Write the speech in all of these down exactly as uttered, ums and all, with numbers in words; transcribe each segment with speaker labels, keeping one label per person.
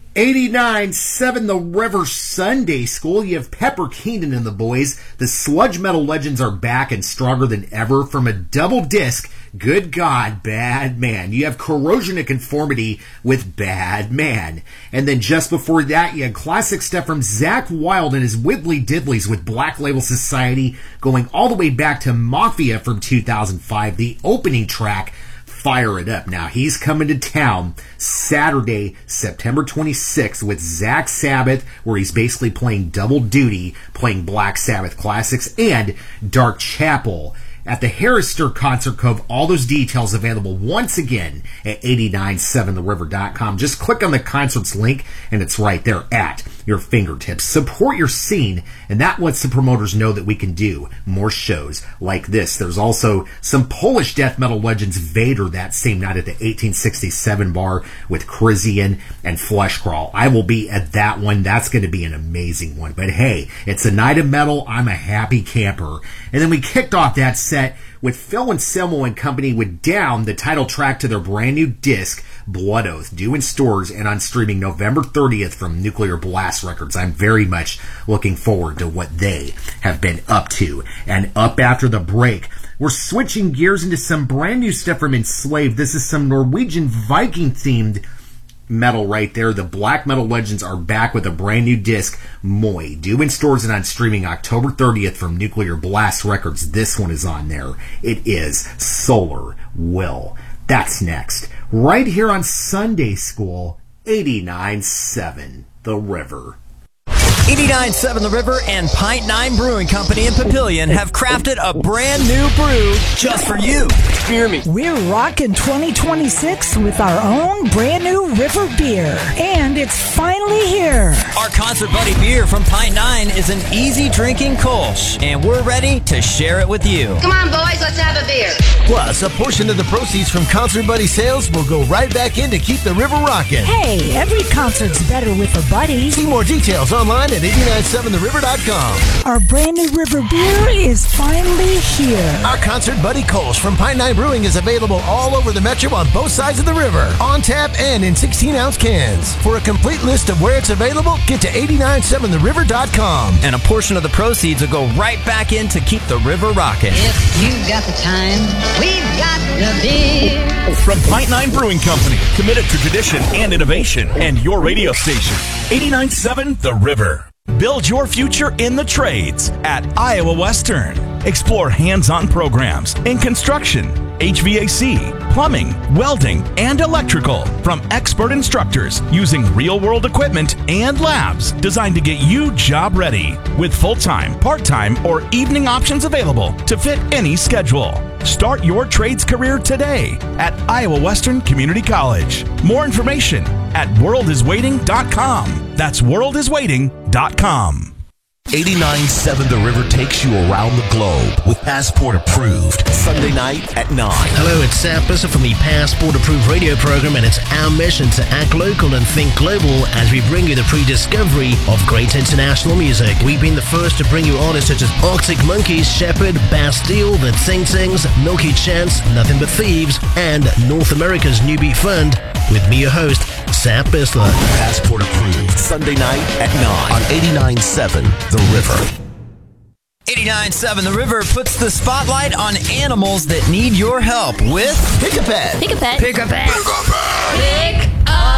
Speaker 1: eighty-nine seven The River Sunday School. You have Pepper Keenan and the boys. The sludge metal legends are back and stronger than ever from a double disc. Good God, Bad Man. You have Corrosion of Conformity with Bad Man. And then just before that, you had classic stuff from Zakk Wylde and his Widdly Diddlies with Black Label Society, going all the way back to Mafia from two thousand five, the opening track, Fire It Up. Now, he's coming to town Saturday, September twenty-sixth with Zach Sabbath, where he's basically playing double duty, playing Black Sabbath classics and Dark Chapel at the Harristor Concert Cove. All those details available once again at eight nine seven the river dot com. Just click on the concerts link and it's right there at your fingertips. Support your scene, and that lets the promoters know that we can do more shows like this. There's also some Polish death metal legends, Vader, that same night at the eighteen sixty-seven bar with Chrysian and Fleshcrawl. I will be at that one. That's going to be an amazing one. But hey, it's a night of metal. I'm a happy camper. And then we kicked off that set with Phil Anselmo and company with Down, the title track to their brand new disc, Blood Oath, due in stores and on streaming November thirtieth from Nuclear Blast Records. I'm very much looking forward to what they have been up to. And up after the break, we're switching gears into some brand new stuff from Enslaved. This is some Norwegian Viking-themed metal right there. The Black Metal Legends are back with a brand new disc, Moy, due in stores and on streaming October thirtieth from Nuclear Blast Records. This one is on there. It is Solar Will. That's next, right here on Sunday School, eighty-nine seven The River.
Speaker 2: eighty-nine seven The River and Pint Nine Brewing Company in Papillion have crafted a brand new brew just for you. Hear me.
Speaker 3: We're rocking twenty twenty-six with our own brand new River beer, and it's finally here.
Speaker 2: Our Concert Buddy beer from Pint Nine is an easy drinking Kolsch, and we're ready to share it with you.
Speaker 4: Come on, boys, let's have a beer.
Speaker 5: Plus, a portion of the proceeds from Concert Buddy sales will go right back in to keep the river rocking.
Speaker 3: Hey, every concert's better with a buddy.
Speaker 5: See more details online at eight nine seven the river dot com.
Speaker 3: Our brand new River beer is finally here.
Speaker 5: Our Concert Buddy Kolsch from Pine Nine Brewing is available all over the metro on both sides of the river, on tap and in sixteen ounce cans. For a complete list of where it's available, get to eight nine seven the river dot com.
Speaker 2: And a portion of the proceeds will go right back in to keep the river rocking.
Speaker 4: If you got the time, we've got the beer.
Speaker 6: From Pint Nine Brewing Company, committed to tradition and innovation, and your radio station, eighty-nine seven The River. Build your future in the trades at Iowa Western. Explore hands-on programs in construction, H V A C, plumbing, welding, and electrical from expert instructors using real-world equipment and labs designed to get you job ready with full-time, part-time, or evening options available to fit any schedule. Start your trades career today at Iowa Western Community College. More information at world is waiting dot com. That's world is waiting dot com.
Speaker 7: eighty-nine seven The River takes you around the globe with Passport Approved, Sunday night at nine.
Speaker 8: Hello, it's Sam Bisser from the Passport Approved radio program, and it's our mission to act local and think global as we bring you the pre-discovery of great international music. We've been the first to bring you artists such as Arctic Monkeys, Shepherd, Bastille, The Tsing Tsings, Milky Chance, Nothing But Thieves, and North America's New Beat Fund, with me, your host, Sam Bisler.
Speaker 7: Passport Approved, Sunday night at nine on eighty-nine seven The River.
Speaker 2: eighty-nine seven The River puts the spotlight on animals that need your help with
Speaker 5: Pick a Pet.
Speaker 9: Pick a pet.
Speaker 2: Pick a Pet.
Speaker 9: Pick a pet.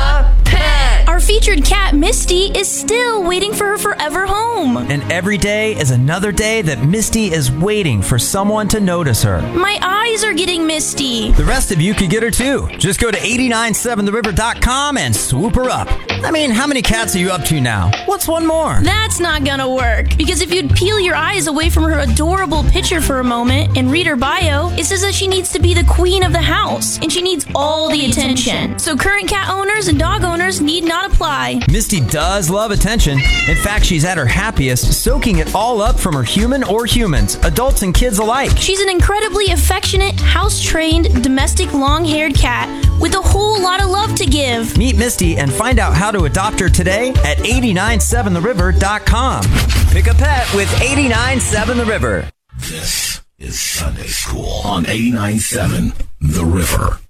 Speaker 9: Our featured cat, Misty, is still waiting for her forever home.
Speaker 2: And every day is another day that Misty is waiting for someone to notice her.
Speaker 9: My eyes are getting misty.
Speaker 2: The rest of you could get her too. Just go to eight nine seven the river dot com and swoop her up. I mean, how many cats are you up to now? What's one more?
Speaker 9: That's not gonna work. Because if you'd peel your eyes away from her adorable picture for a moment and read her bio, it says that she needs to be the queen of the house. And she needs all the attention. So current cat owners and dog owners need not apply.
Speaker 2: Misty does love attention. In fact, she's at her happiest, soaking it all up from her human or humans, adults and kids alike.
Speaker 9: She's an incredibly affectionate, house-trained, domestic long-haired cat with a whole lot of love to give.
Speaker 2: Meet Misty and find out how to adopt her today at eight nine seven the river dot com. Pick a pet with eight nine seven The River.
Speaker 7: This is Sunday School on eighty-nine seven The River.